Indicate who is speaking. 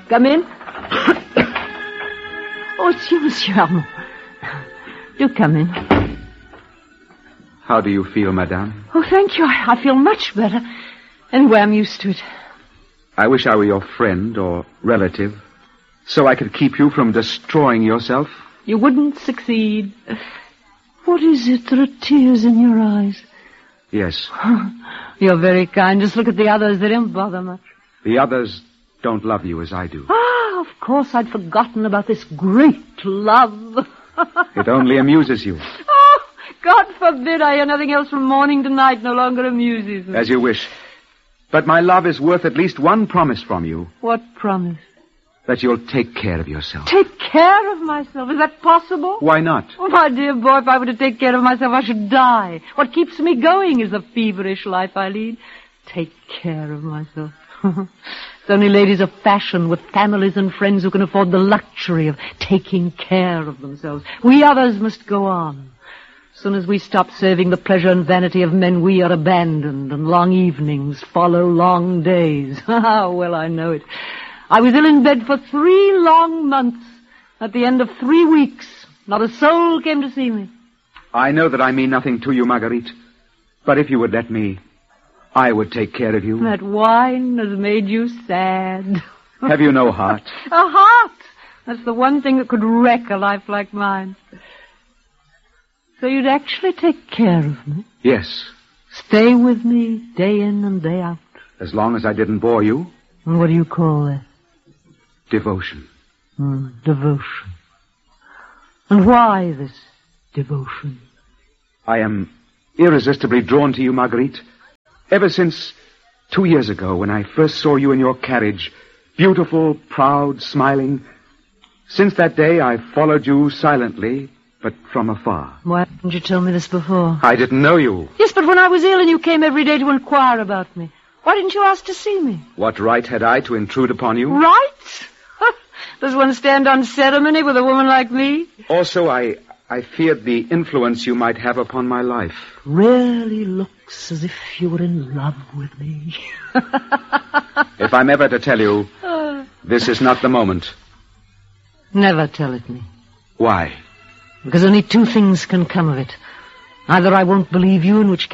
Speaker 1: Come in. Oh, it's you, Monsieur Armand. Do come in.
Speaker 2: How do you feel, madame?
Speaker 1: Oh, thank you. I feel much better. Anyway, I'm used to it.
Speaker 2: I wish I were your friend or relative, so I could keep you from destroying yourself.
Speaker 1: You wouldn't succeed. What is it? There are tears in your eyes.
Speaker 2: Yes.
Speaker 1: You're very kind. Just look at the others. They don't bother much.
Speaker 2: The others don't love you as I do.
Speaker 1: Ah, of course, I'd forgotten about this great love.
Speaker 2: It only amuses you.
Speaker 1: Oh, God forbid I hear nothing else from morning to night no longer amuses me.
Speaker 2: As you wish. But my love is worth at least one promise from you.
Speaker 1: What promise?
Speaker 2: That you'll take care of yourself.
Speaker 1: Take care of myself? Is that possible?
Speaker 2: Why not?
Speaker 1: Oh, my dear boy, if I were to take care of myself, I should die. What keeps me going is the feverish life I lead. Take care of myself. It's only ladies of fashion with families and friends who can afford the luxury of taking care of themselves. We others must go on. As soon as we stop serving the pleasure and vanity of men, we are abandoned, and long evenings follow long days. Ah, well, I know it. I was ill in bed for 3 long months. At the end of 3 weeks, not a soul came to see me.
Speaker 2: I know that I mean nothing to you, Marguerite. But if you would let me, I would take care of you.
Speaker 1: That wine has made you sad.
Speaker 2: Have you no heart?
Speaker 1: A heart! That's the one thing that could wreck a life like mine. So you'd actually take care of me?
Speaker 2: Yes.
Speaker 1: Stay with me day in and day out?
Speaker 2: As long as I didn't bore you.
Speaker 1: And what do you call that?
Speaker 2: Devotion.
Speaker 1: Devotion. And why this devotion?
Speaker 2: I am irresistibly drawn to you, Marguerite. Ever since 2 years ago, when I first saw you in your carriage, beautiful, proud, smiling. Since that day, I followed you silently, but from afar.
Speaker 1: Why didn't you tell me this before?
Speaker 2: I didn't know you.
Speaker 1: Yes, but when I was ill and you came every day to inquire about me, why didn't you ask to see me?
Speaker 2: What right had I to intrude upon you?
Speaker 1: Right? Does one stand on ceremony with a woman like me?
Speaker 2: Also, I feared the influence you might have upon my life.
Speaker 1: Really looks as if you were in love with me.
Speaker 2: If I'm ever to tell you, this is not the moment.
Speaker 1: Never tell it me.
Speaker 2: Why?
Speaker 1: Because only 2 things can come of it. Either I won't believe you, in which